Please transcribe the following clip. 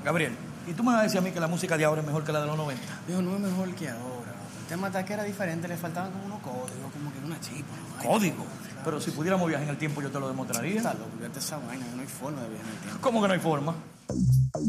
Gabriel, ¿y tú me vas a decir a mí que la música de ahora es mejor que la de los 90? Viejo, no es mejor que ahora. El tema está que era diferente, le faltaban como unos códigos, como que una chispa. ¿Código? Claro. Pero si pudiéramos viajar en el tiempo, yo te lo demostraría. Está loco, fíjate esa vaina, no hay forma de viajar en el tiempo. ¿Cómo que no hay forma?